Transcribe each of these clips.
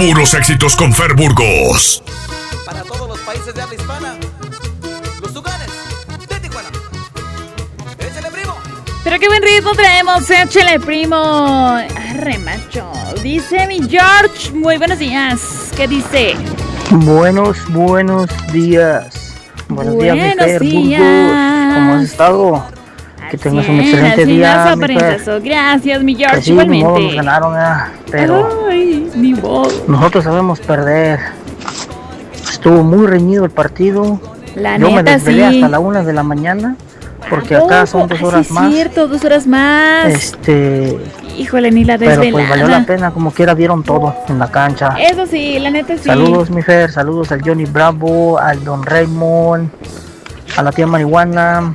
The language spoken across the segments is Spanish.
Puros éxitos con Fer Burgos. Para todos los países de habla hispana, los Tucanes de Tijuana. ¡Échale, primo! Pero qué buen ritmo traemos, échale, primo. Arre, macho. Dice mi George, muy buenos días. ¿Qué dice? Buenos días. Buenos días, mi Fer Burgos. ¿Cómo has estado? Que tengas un excelente día, mi Fer. Gracias, mi George, sí, igualmente. Ni modo, nos ganaron, pero ay, ni modo. Nosotros sabemos perder. Estuvo muy reñido el partido. La Yo neta, me desvelé sí. hasta la 1 de la mañana, porque acá son 2 horas sí, más. Es cierto, 2 horas más. Híjole, ni la desvelada. Pero pues valió la pena, como quiera vieron todo en la cancha. Eso sí, la neta sí. Saludos, mi Fer, saludos al Johnny Bravo, al Don Raymond, a la tía Marihuana.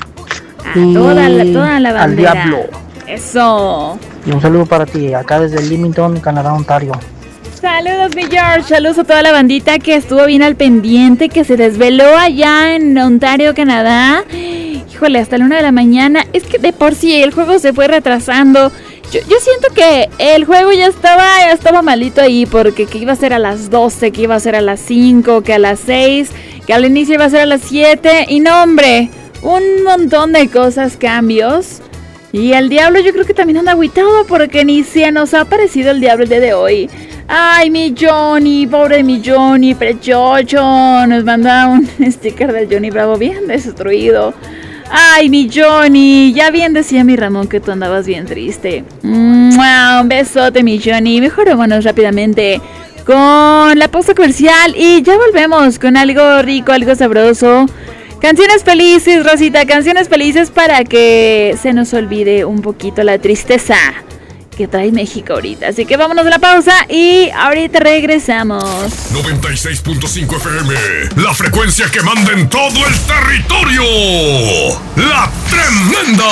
Y toda la bandera. al Diablo. Eso. Y un saludo para ti, acá desde Leamington, Canadá, Ontario. Saludos, mi George. Saludos a toda la bandita que estuvo bien al pendiente, que se desveló allá en Ontario, Canadá. Híjole, hasta la 1 de la mañana. Es que de por sí el juego se fue retrasando. Yo siento que el juego ya estaba malito ahí, porque que iba a ser a las 12, que iba a ser a las 5, que a las 6, que al inicio iba a ser a las 7. Y no, hombre, un montón de cosas, cambios. Y el Diablo yo creo que también anda agüitado, porque ni se nos ha aparecido el Diablo el día de hoy. Ay, mi Johnny, pobre mi Johnny, prechocho. Nos manda un sticker del Johnny Bravo bien destruido. Ay, mi Johnny, ya bien decía mi Ramón que tú andabas bien triste. Un besote, mi Johnny. Mejor vámonos rápidamente con la pausa comercial y ya volvemos con algo rico, algo sabroso. Canciones felices, Rosita, canciones felices para que se nos olvide un poquito la tristeza que trae México ahorita. Así que vámonos a la pausa y ahorita regresamos. 96.5 FM, la frecuencia que manda en todo el territorio. La Tremenda.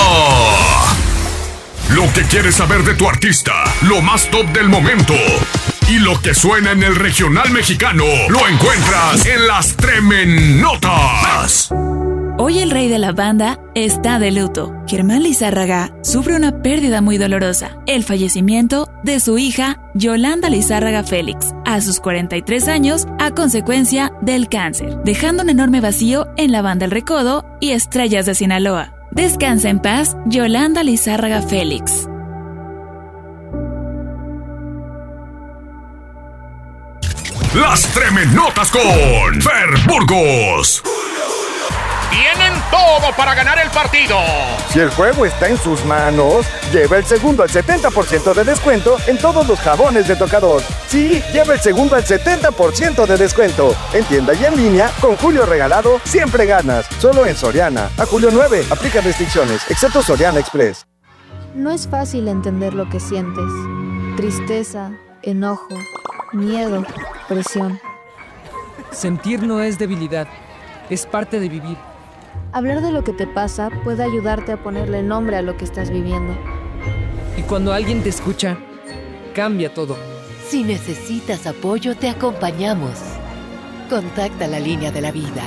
Lo que quieres saber de tu artista, lo más top del momento y lo que suena en el regional mexicano, lo encuentras en las Tremenotas. Hoy el rey de la banda está de luto. Germán Lizárraga sufre una pérdida muy dolorosa, el fallecimiento de su hija Yolanda Lizárraga Félix, a sus 43 años a consecuencia del cáncer, dejando un enorme vacío en la banda El Recodo y Estrellas de Sinaloa. Descansa en paz, Yolanda Lizárraga Félix. Las Tremenotas con Fer Burgos. Tienen todo para ganar el partido. Si el juego está en sus manos, lleva el segundo al 70% de descuento en todos los jabones de tocador. Sí, lleva el segundo al 70% de descuento. En tienda y en línea, con Julio Regalado, siempre ganas. Solo en Soriana. A julio 9, aplica restricciones, excepto Soriana Express. No es fácil entender lo que sientes. Tristeza, enojo, miedo, presión. Sentir no es debilidad, es parte de vivir. Hablar de lo que te pasa puede ayudarte a ponerle nombre a lo que estás viviendo. Y cuando alguien te escucha, cambia todo. Si necesitas apoyo, te acompañamos. Contacta la línea de la vida.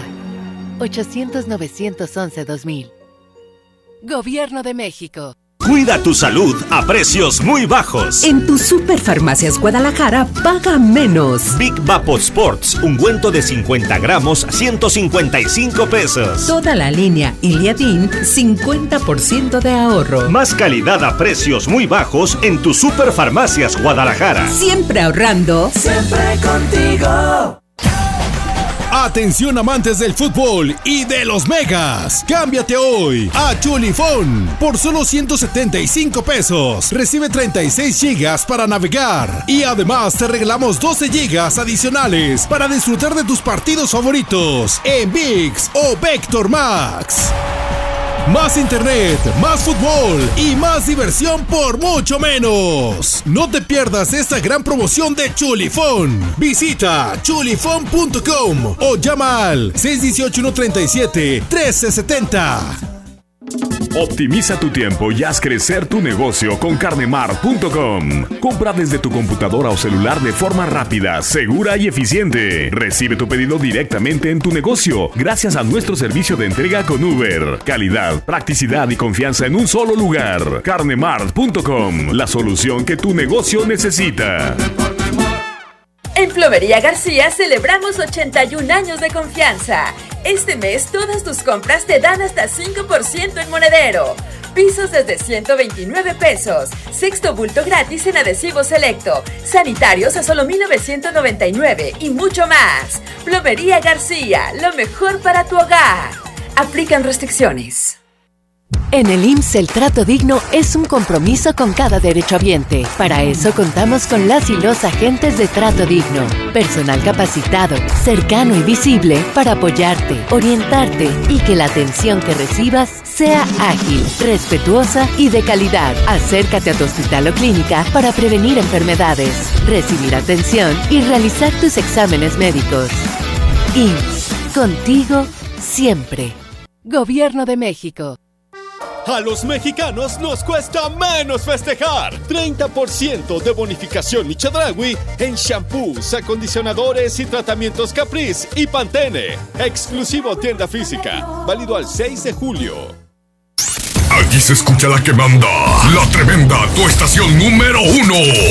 800-911-2000. Gobierno de México. Cuida tu salud a precios muy bajos. En tu Superfarmacias Guadalajara, paga menos. Big Vapor Sports, ungüento de 50 gramos, 155 pesos. Toda la línea Iliadin, 50% de ahorro. Más calidad a precios muy bajos en tu Superfarmacias Guadalajara. Siempre ahorrando. Siempre contigo. Atención amantes del fútbol y de los megas. Cámbiate hoy a Chulifón. Por solo 175 pesos. Recibe 36 gigas para navegar. Y además te regalamos 12 gigas adicionales para disfrutar de tus partidos favoritos en ViX o Vector Max. Más internet, más fútbol y más diversión por mucho menos. No te pierdas esta gran promoción de Chulifón. Visita chulifón.com o llama al 618-137-1370. Optimiza tu tiempo y haz crecer tu negocio con carnemart.com. Compra desde tu computadora o celular de forma rápida, segura y eficiente. Recibe tu pedido directamente en tu negocio gracias a nuestro servicio de entrega con Uber. Calidad, practicidad y confianza en un solo lugar. Carnemart.com, la solución que tu negocio necesita. En Plomería García celebramos 81 años de confianza. Este mes todas tus compras te dan hasta 5% en monedero. Pisos desde 129 pesos. Sexto bulto gratis en adhesivo selecto. Sanitarios a solo 1,999 y mucho más. Plomería García, lo mejor para tu hogar. Aplican restricciones. En el IMSS el trato digno es un compromiso con cada derechohabiente. Para eso contamos con las y los agentes de Trato Digno. Personal capacitado, cercano y visible para apoyarte, orientarte y que la atención que recibas sea ágil, respetuosa y de calidad. Acércate a tu hospital o clínica para prevenir enfermedades, recibir atención y realizar tus exámenes médicos. IMSS, contigo siempre. Gobierno de México. A los mexicanos nos cuesta menos festejar. 30% de bonificación y Chedraui en shampoos, acondicionadores y tratamientos Caprice y Pantene. Exclusivo tienda física. Válido al 6 de julio. Aquí se escucha la que manda. La tremenda, tu estación número 1.